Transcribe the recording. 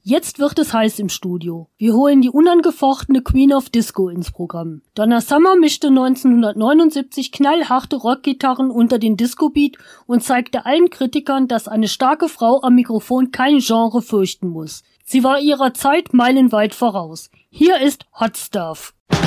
Jetzt wird es heiß im Studio. Wir holen die unangefochtene Queen of Disco ins Programm. Donna Summer mischte 1979 knallharte Rockgitarren unter den Disco-Beat und zeigte allen Kritikern, dass eine starke Frau am Mikrofon kein Genre fürchten muss. Sie war ihrer Zeit meilenweit voraus. Hier ist Hot Stuff.